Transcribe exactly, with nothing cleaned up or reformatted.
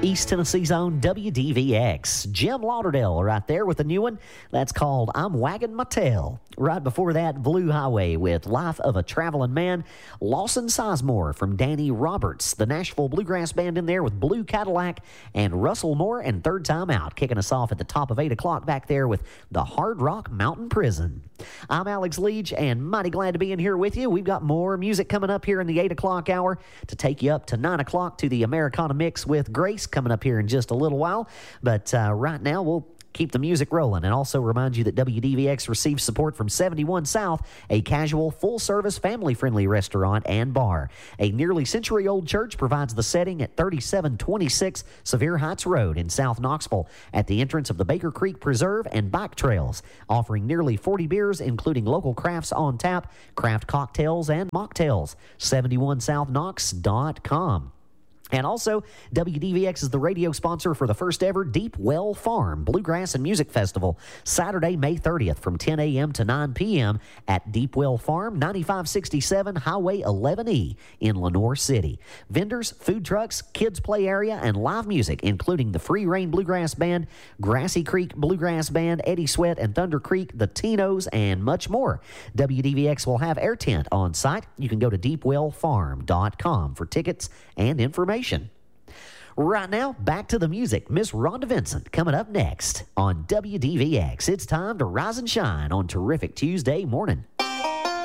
East Tennessee's own W D V X. Jim Lauderdale right there with a new one. That's called I'm Wagging My Tail. Right before that, Blue Highway with Life of a Traveling Man. Lawson Sizemore from Danny Roberts. The Nashville Bluegrass Band in there with Blue Cadillac. And Russell Moore and Third Time Out. Kicking us off at the top of eight o'clock back there with the Hard Rock Mountain Prison. I'm Alex Leach and mighty glad to be in here with you. We've got more music coming up here in the eight o'clock hour to take you up to nine o'clock to the Americana Mix with Grace coming up here in just a little while. But uh, right now, we'll keep the music rolling and also remind you that W D V X receives support from seventy-one South, a casual, full-service, family-friendly restaurant and bar. A nearly century-old church provides the setting at thirty-seven twenty-six Sevier Heights Road in South Knoxville at the entrance of the Baker Creek Preserve and bike trails, offering nearly forty beers, including local crafts on tap, craft cocktails, and mocktails. seventy-one south knox dot com. And also, W D V X is the radio sponsor for the first ever Deep Well Farm Bluegrass and Music Festival, Saturday, May thirtieth from ten a.m. to nine p.m. at Deep Well Farm, ninety-five sixty-seven Highway eleven E in Lenoir City. Vendors, food trucks, kids play area, and live music, including the Free Reign Bluegrass Band, Grassy Creek Bluegrass Band, Eddie Sweat and Thunder Creek, the Tinos, and much more. W D V X will have air tent on site. You can go to deep well farm dot com for tickets and information. Right now, back to the music. Miss Rhonda Vincent coming up next on W D V X. It's time to rise and shine on Terrific Tuesday morning.